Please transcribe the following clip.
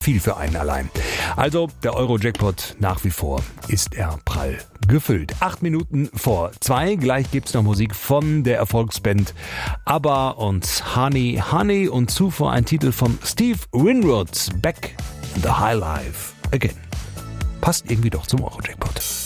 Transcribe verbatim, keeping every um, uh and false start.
viel für einen allein. Also der Euro-Jackpot nach wie vor ist er prall gefüllt. Acht Minuten vor zwei. Gleich gibt's noch Musik von der Erfolgsband ABBA und Honey Honey und zuvor ein Titel von Steve Winwood, Back in the High Life Again. Passt irgendwie doch zum Euro-Jackpot.